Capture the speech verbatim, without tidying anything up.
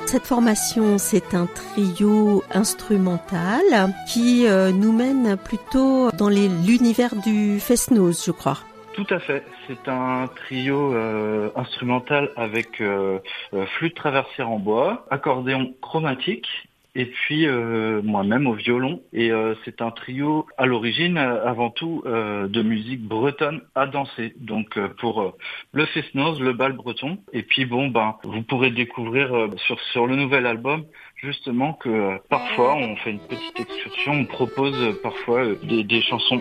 Cette formation, c'est un trio instrumental qui euh, nous mène plutôt dans les, l'univers du fest-noz, je crois. Tout à fait. C'est un trio euh, instrumental avec euh, euh, flûte traversière en bois, accordéon chromatique et puis euh, moi-même au violon. Et euh, c'est un trio à l'origine euh, avant tout euh, de musique bretonne à danser. Donc euh, pour euh, le fest-noz, le bal breton. Et puis bon ben vous pourrez découvrir euh, sur sur le nouvel album justement que euh, parfois on fait une petite excursion, on propose euh, parfois euh, des, des chansons